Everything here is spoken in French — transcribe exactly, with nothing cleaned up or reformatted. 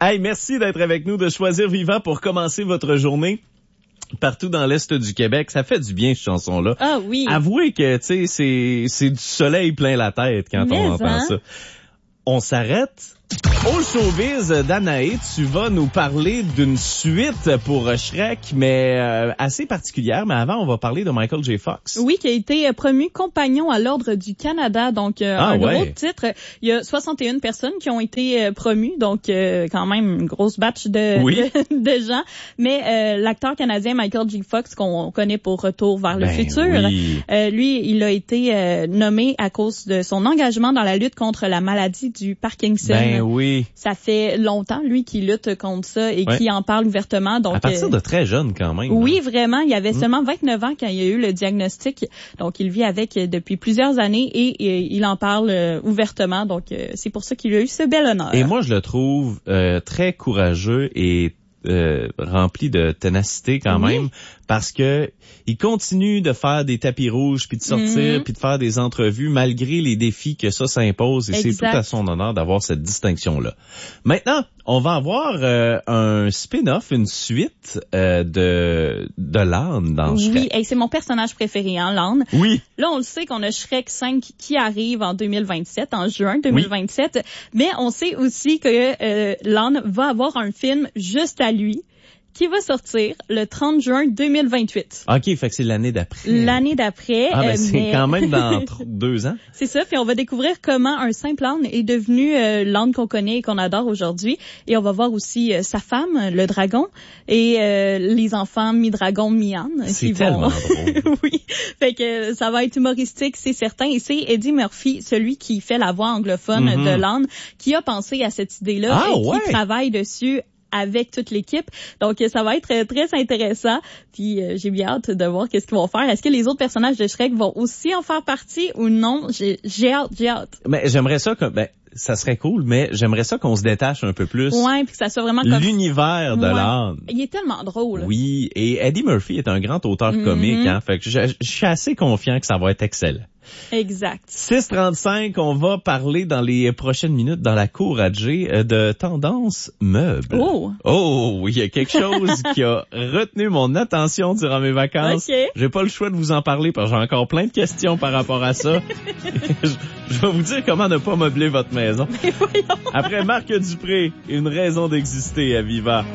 Hey, merci d'être avec nous, de choisir Viva pour commencer votre journée. Partout dans l'Est du Québec, ça fait du bien, cette chanson-là. Ah oui. Avouez que, tu sais, c'est, c'est du soleil plein la tête quand Mais on entend hein? ça. On s'arrête. Au showbiz, Danae, tu vas nous parler d'une suite pour Shrek, mais euh, assez particulière. Mais avant, on va parler de Michael J. Fox. Oui, qui a été euh, promu compagnon à l'Ordre du Canada, donc euh, Ah, un ouais. gros titre. Il y a soixante et une personnes qui ont été euh, promues, donc euh, quand même une grosse batch de, Oui. de, de gens. Mais euh, l'acteur canadien Michael J. Fox, qu'on connaît pour Retour vers le Ben futur, oui. euh, lui, il a été euh, nommé à cause de son engagement dans la lutte contre la maladie du Parkinson. Ben oui. Ça fait longtemps, lui, qui lutte contre ça et Ouais. qui en parle ouvertement. Donc, À partir euh, de très jeune, quand même. oui, là. vraiment. Il avait seulement vingt-neuf ans quand il a eu le diagnostic. Donc, il vit avec depuis plusieurs années et, et il en parle euh, ouvertement. Donc, euh, c'est pour ça qu'il a eu ce bel honneur. Et moi, je le trouve euh, très courageux et euh, rempli de ténacité quand Oui. même, parce que il continue de faire des tapis rouges, puis de sortir, Mhm. puis de faire des entrevues, malgré les défis que ça s'impose. Et c'est Exact. tout à son honneur d'avoir cette distinction-là. Maintenant, on va avoir euh, un spin-off, une suite euh, de de l'âne dans Oui, Shrek. et c'est mon personnage préféré, hein, l'âne. Oui. Là, on le sait qu'on a Shrek cinq qui arrive en deux mille vingt-sept, en juin deux mille vingt-sept. Mais on sait aussi que euh, l'âne va avoir un film juste à lui qui va sortir le trente juin deux mille vingt-huit. OK, fait que c'est l'année d'après. L'année d'après. Ah, ben euh, c'est mais... quand même dans tr- deux ans. C'est ça, puis on va découvrir comment un simple âne est devenu euh, l'âne qu'on connaît et qu'on adore aujourd'hui. Et on va voir aussi euh, sa femme, le dragon, et euh, les enfants mi-dragon, mi-âne. C'est qui tellement vont... drôle. Oui, fait que ça va être humoristique, c'est certain. Et c'est Eddie Murphy, celui qui fait la voix anglophone Mm-hmm. de l'âne, qui a pensé à cette idée-là Ah, et ouais. qui travaille dessus avec toute l'équipe. Donc, ça va être très intéressant. Puis, euh, j'ai bien hâte de voir qu'est-ce qu'ils vont faire. Est-ce que les autres personnages de Shrek vont aussi en faire partie ou non? J'ai, j'ai hâte, j'ai hâte. Mais j'aimerais ça que, ben, ça serait cool, mais j'aimerais ça qu'on se détache un peu plus. Ouais, puis que ça soit vraiment comme... L'univers de Ouais. l'âne. Il est tellement drôle. Oui, et Eddie Murphy est un grand auteur Mhm. comique, hein. Fait que je, je suis assez confiant que ça va être excellent. Exact. six trente-cinq, on va parler dans les prochaines minutes dans la cour à Jay euh, de tendance meubles. Oh! Oh, il y a quelque chose qui a retenu mon attention durant mes vacances. OK. J'ai pas le choix de vous en parler parce que j'ai encore plein de questions par rapport à ça. je, je vais vous dire comment ne pas meubler votre maison. Mais voyons. Après Marc Dupré, une raison d'exister à Viva.